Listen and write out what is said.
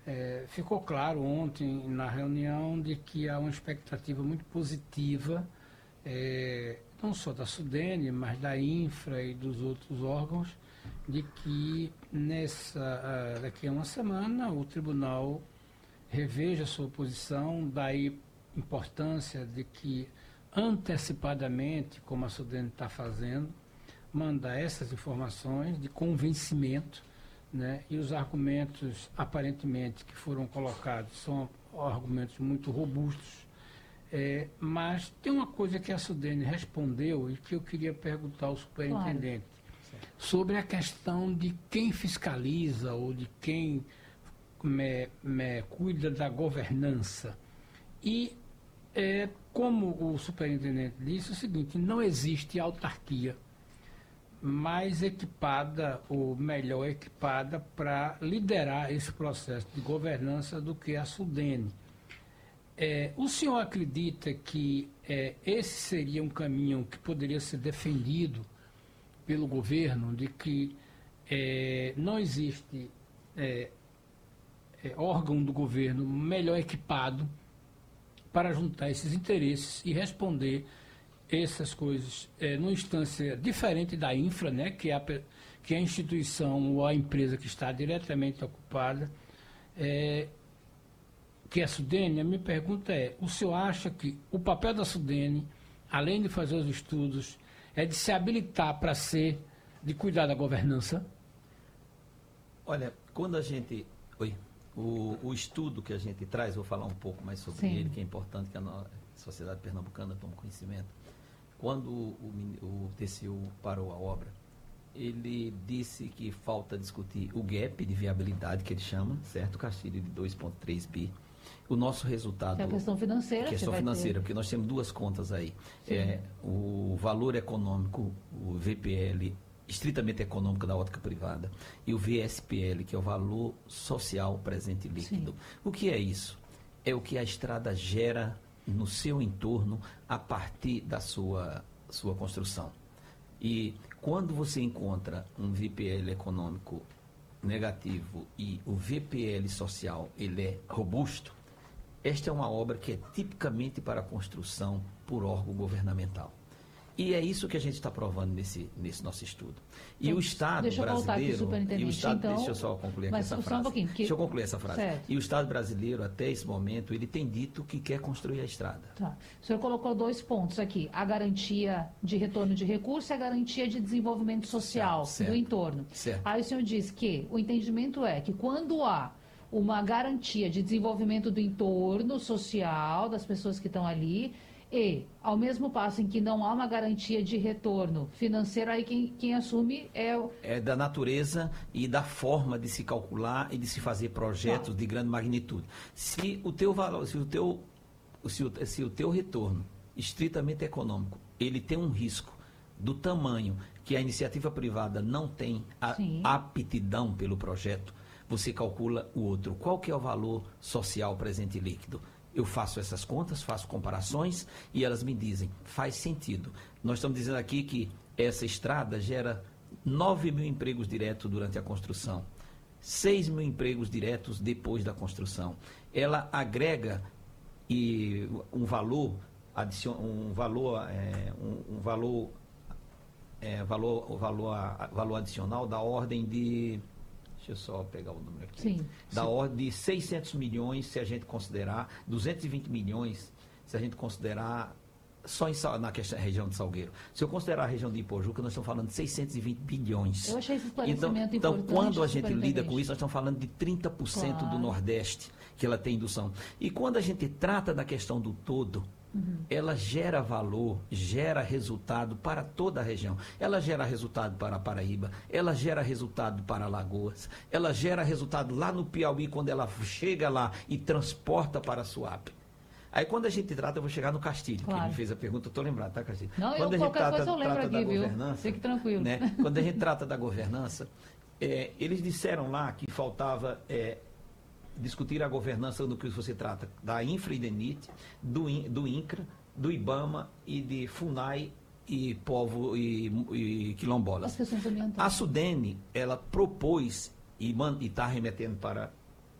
ficou claro ontem na reunião de que há uma expectativa muito positiva, não só da Sudene, mas da Infra e dos outros órgãos, de que daqui a uma semana o tribunal reveja sua posição, daí importância de que antecipadamente, como a Sudene está fazendo, manda essas informações de convencimento, né? E os argumentos, aparentemente, que foram colocados são argumentos muito robustos, mas tem uma coisa que a Sudene respondeu e que eu queria perguntar ao superintendente, sobre a questão de quem fiscaliza ou de quem cuida da governança. E, como o superintendente disse, é o seguinte: não existe autarquia mais equipada ou melhor equipada para liderar esse processo de governança do que a Sudene. O senhor acredita que esse seria um caminho que poderia ser defendido pelo governo, de que não existe órgão do governo melhor equipado para juntar esses interesses e responder essas coisas numa instância diferente da Infra, né, que é a instituição ou a empresa que está diretamente ocupada, que é a Sudene? A minha pergunta o senhor acha que o papel da Sudene, além de fazer os estudos, é de se habilitar para de cuidar da governança? Olha, quando a gente... O estudo que a gente traz, vou falar um pouco mais sobre ele, que é importante que a sociedade pernambucana tome conhecimento. Quando o TCU parou a obra, ele disse que falta discutir o gap de viabilidade, que ele chama, certo? O Castilho de 2,3 bi. O nosso resultado... Que é a questão financeira. Questão financeira, porque nós temos duas contas aí. O valor econômico, o VPL, estritamente econômico da ótica privada, e o VSPL, que é o valor social presente líquido. Sim. O que é isso? É o que a estrada gera no seu entorno a partir da sua construção. E quando você encontra um VPL econômico negativo e o VPL social ele é robusto, esta é uma obra que é tipicamente para construção por órgão governamental. E é isso que a gente está provando nesse nosso estudo. E então, o Estado brasileiro... Deixa eu só concluir aqui essa frase. Deixa eu concluir essa frase. Certo. E o Estado brasileiro, até esse momento, ele tem dito que quer construir a estrada. Tá. O senhor colocou 2 pontos aqui. A garantia de retorno de recurso e a garantia de desenvolvimento social do entorno. Certo. Aí o senhor diz que o entendimento é que quando há uma garantia de desenvolvimento do entorno social das pessoas que estão ali... E, ao mesmo passo em que não há uma garantia de retorno financeiro, aí quem assume é da natureza e da forma de se calcular e de se fazer projetos de grande magnitude. Se o teu valor, se o teu retorno estritamente econômico, ele tem um risco do tamanho que a iniciativa privada não tem a aptidão pelo projeto, você calcula o outro. Qual que é o valor social presente líquido? Eu faço essas contas, faço comparações e elas me dizem, faz sentido. Nós estamos dizendo aqui que essa estrada gera 9 mil empregos diretos durante a construção, 6 mil empregos diretos depois da construção. Ela agrega um valor adicional da ordem de... Deixa eu só pegar o número aqui. Da ordem de 600 milhões, se a gente considerar, 220 milhões, se a gente considerar só na região de Salgueiro. Se eu considerar a região de Ipojuca, nós estamos falando de 620 bilhões. Eu achei esse esclarecimento então, quando a gente lida com isso, nós estamos falando de 30% do Nordeste que ela tem indução. E quando a gente trata da questão do todo, ela gera valor, gera resultado para toda a região. Ela gera resultado para a Paraíba, ela gera resultado para Alagoas, ela gera resultado lá no Piauí, quando ela chega lá e transporta para a Suape. Aí quando a gente trata, eu vou chegar no Castilho, que me fez a pergunta, eu estou lembrado, tá, Castilho? Não, quando qualquer coisa eu lembro aqui, viu? Fique tranquilo. Né? Quando a gente trata da governança, eles disseram lá que faltava... discutir a governança do que você trata, da Infra e DENIT, do INCRA, do IBAMA e de FUNAI e povo e quilombolas. As questões ambientais. A Sudene, ela propôs e está remetendo para